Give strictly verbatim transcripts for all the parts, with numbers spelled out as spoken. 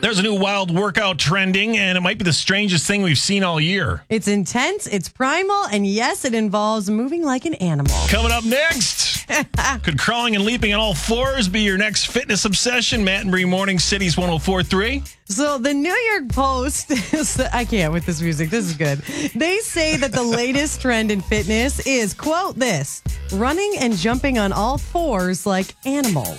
There's a new wild workout trending, and it might be the strangest thing we've seen all year. It's intense, it's primal, and yes, it involves moving like an animal. Coming up next, could crawling and leaping on all fours be your next fitness obsession? Matt and Bree Morning, Cities one oh four point three. So the New York Post, is, I can't with this music, this is good. They say that the latest trend in fitness is, quote this, running and jumping on all fours like animals.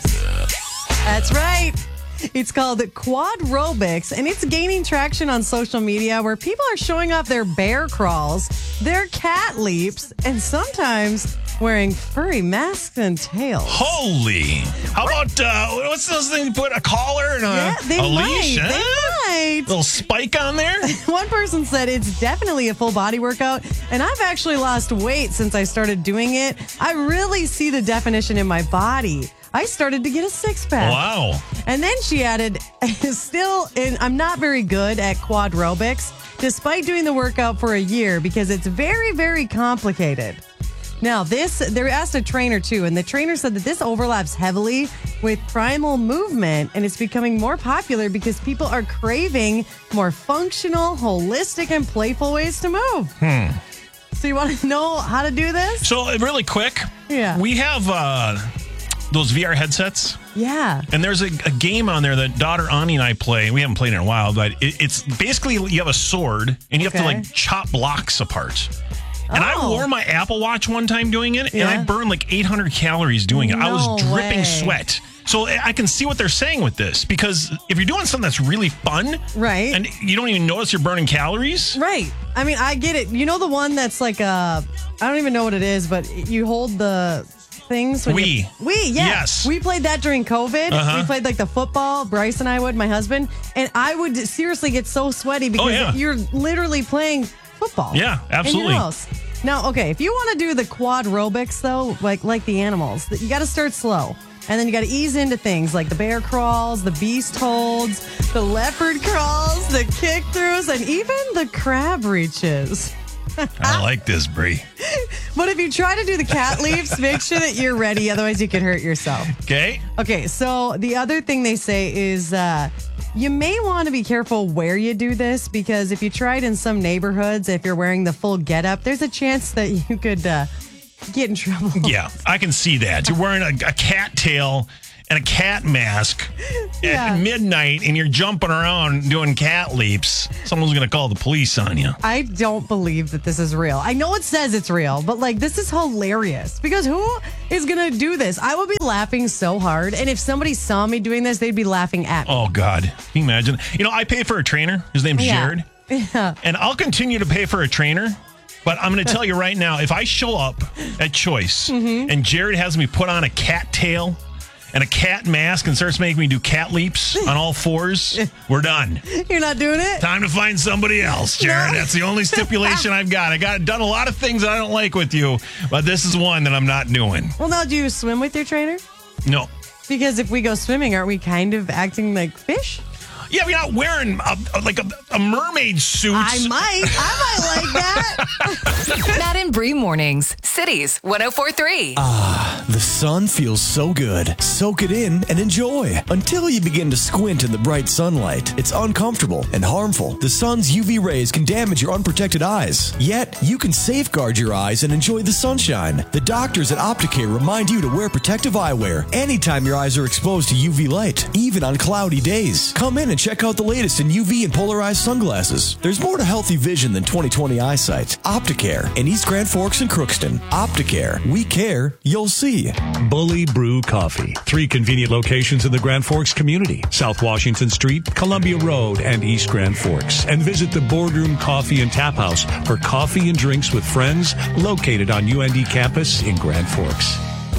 That's right. It's called Quadrobics, and it's gaining traction on social media where people are showing off their bear crawls, their cat leaps, and sometimes wearing furry masks and tails. Holy. How about, uh, what's those things? Put a collar and a, yeah, they a might. leash? They huh? might. Little spike on there? One person said it's definitely a full body workout, and I've actually lost weight since I started doing it. I really see the definition in my body. I started to get a six pack. Wow. And then she added, still, in, I'm not very good at quadrobics, despite doing the workout for a year because it's very, very complicated. Now, this, they asked a trainer too, and the trainer said that this overlaps heavily with primal movement, and it's becoming more popular because people are craving more functional, holistic, and playful ways to move. Hmm. So you want to know how to do this? So, really quick. Yeah. We have uh, those V R headsets. Yeah. And there's a, a game on there that daughter Ani and I play. We haven't played in a while, but it, it's basically you have a sword, and you have Okay. to, like, chop blocks apart. And I Oh. wore my Apple Watch one time doing it, Yeah. and I burned like eight hundred calories doing it. I was No dripping way. sweat. So I can see what they're saying with this, because if you're doing something that's really fun, Right. and you don't even notice you're burning calories, Right. I mean, I get it. You know the one that's like a, I don't even know what it is, but you hold the things. When Wii. You, Wii, yeah. Yes. We played that during COVID. Uh-huh. We played like the football. Bryce and I would, my husband. And I would seriously get so sweaty because Oh, yeah. you're literally playing football. Yeah, absolutely. In your house. Now, okay, if you want to do the quadrobics though, like like the animals, you got to start slow. And then you got to ease into things like the bear crawls, the beast holds, the leopard crawls, the kick throughs, and even the crab reaches. I like this, Bree. But if you try to do the cat leaps, make sure that you're ready. Otherwise, you could hurt yourself. Okay. Okay, so the other thing they say is uh, you may want to be careful where you do this, because if you try it in some neighborhoods, if you're wearing the full getup, there's a chance that you could uh, get in trouble. Yeah, I can see that. You're wearing a, a cat tail and a cat mask Yeah. at midnight, and you're jumping around doing cat leaps. Someone's going to call the police on you. I don't believe that this is real. I know it says it's real, but like this is hilarious because who is going to do this? I would be laughing so hard. And if somebody saw me doing this, they'd be laughing at me. Oh, God. Can you imagine? You know, I pay for a trainer. His name's Yeah. Jared. Yeah. And I'll continue to pay for a trainer. But I'm going to tell you right now, if I show up at Choice Mm-hmm. and Jared has me put on a cat tail and a cat mask and starts making me do cat leaps on all fours, we're done. You're not doing it? Time to find somebody else, Jared. No. That's the only stipulation I've got. I got done a lot of things that I don't like with you, but this is one that I'm not doing. Well, now do you swim with your trainer? No. Because if we go swimming, aren't we kind of acting like fish? Yeah, we're not wearing a, a- like a, a mermaid suit. I might. I might like that. Matt and Bree Mornings, Cities one oh four point three. The sun feels so good. Soak it in and enjoy until you begin to squint in the bright sunlight. It's uncomfortable and harmful. The sun's U V rays can damage your unprotected eyes. Yet, you can safeguard your eyes and enjoy the sunshine. The doctors at Opticare remind you to wear protective eyewear anytime your eyes are exposed to U V light, even on cloudy days. Come in and check out the latest in U V and polarized sunglasses. There's more to healthy vision than twenty twenty eyesight. Opticare in East Grand Forks and Crookston. Opticare. We care. You'll see. Bully Brew Coffee. Three convenient locations in the Grand Forks community. South Washington Street, Columbia Road, and East Grand Forks. And visit the Boardroom Coffee and Tap House for coffee and drinks with friends, located on U N D campus in Grand Forks.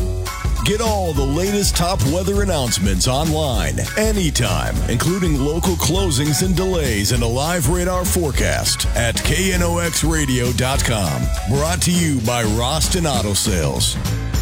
Get all the latest top weather announcements online, anytime, including local closings and delays and a live radar forecast at K N O X radio dot com. Brought to you by Roston Auto Sales.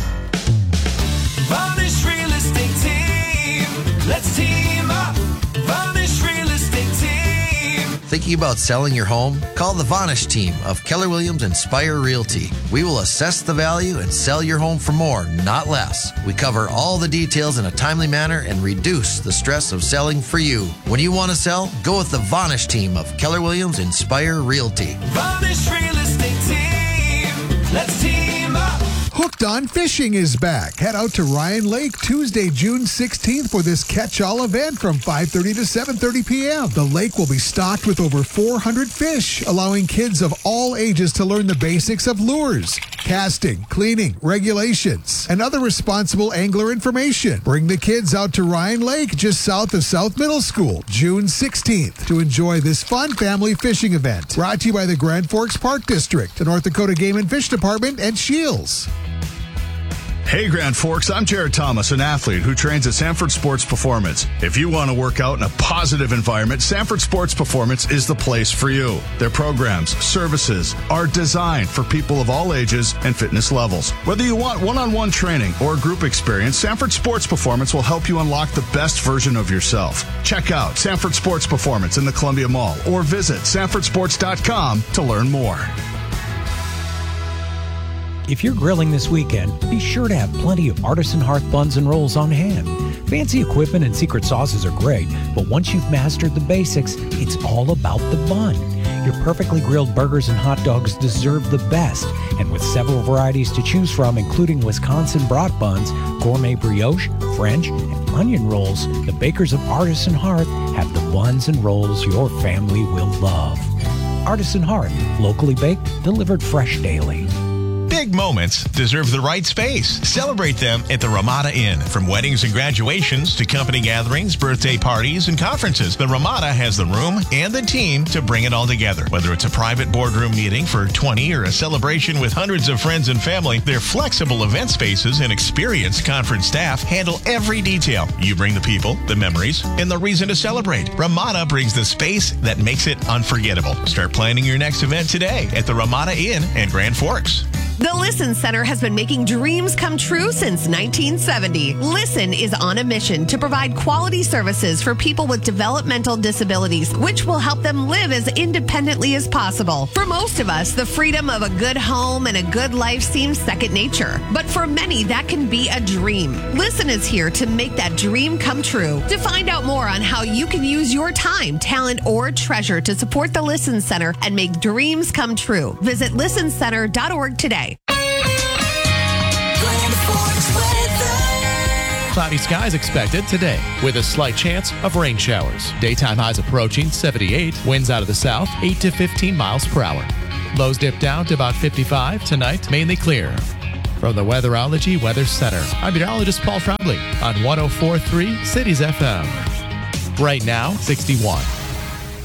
Varnish Real Estate Team. Let's team up. Varnish Real Estate Team. Thinking Thinking about selling your home? Call the Vonish team of Keller Williams Inspire Realty. We will assess the value and sell your home for more, not less. We cover all the details in a timely manner and reduce the stress of selling for you. When you want to sell, go with the Vonish team of Keller Williams Inspire Realty. Vonish Real Estate Team. Let's team up. Hooked on Fishing is back. Head out to Ryan Lake Tuesday, June sixteenth for this catch-all event from five thirty to seven thirty p.m. The lake will be stocked with over four hundred fish, allowing kids of all ages to learn the basics of lures, casting, cleaning, regulations, and other responsible angler information. Bring the kids out to Ryan Lake just south of South Middle School, June sixteenth, to enjoy this fun family fishing event. Brought to you by the Grand Forks Park District, the North Dakota Game and Fish Department, and Shields. Hey Grand Forks, I'm Jared Thomas, an athlete who trains at Sanford Sports Performance. If you want to work out in a positive environment, Sanford Sports Performance is the place for you. Their programs, services are designed for people of all ages and fitness levels. Whether you want one-on-one training or group experience, Sanford Sports Performance will help you unlock the best version of yourself. Check out Sanford Sports Performance in the Columbia Mall or visit sanford sports dot com to learn more. If you're grilling this weekend, be sure to have plenty of Artisan Hearth buns and rolls on hand. Fancy equipment and secret sauces are great, but once you've mastered the basics, it's all about the bun. Your perfectly grilled burgers and hot dogs deserve the best, and with several varieties to choose from, including Wisconsin brat buns, gourmet brioche, French, and onion rolls, the bakers of Artisan Hearth have the buns and rolls your family will love. Artisan Hearth, locally baked, delivered fresh daily. Big moments deserve the right space. Celebrate them at the Ramada Inn. From weddings and graduations to company gatherings, birthday parties, and conferences, the Ramada has the room and the team to bring it all together. Whether it's a private boardroom meeting for twenty or a celebration with hundreds of friends and family, their flexible event spaces and experienced conference staff handle every detail. You bring the people, the memories, and the reason to celebrate. Ramada brings the space that makes it unforgettable. Start planning your next event today at the Ramada Inn in Grand Forks. The Listen Center has been making dreams come true since nineteen seventy. Listen is on a mission to provide quality services for people with developmental disabilities, which will help them live as independently as possible. For most of us, the freedom of a good home and a good life seems second nature. But for many, that can be a dream. Listen is here to make that dream come true. To find out more on how you can use your time, talent, or treasure to support the Listen Center and make dreams come true, visit listen center dot org today. Cloudy skies expected today with a slight chance of rain showers. Daytime highs approaching seventy-eight. Winds out of the south, eight to fifteen miles per hour. Lows dip down to about fifty-five. Tonight, mainly clear. From the Weatherology Weather Center, I'm meteorologist Paul Trombley on one oh four point three Cities F M. Right now, sixty-one.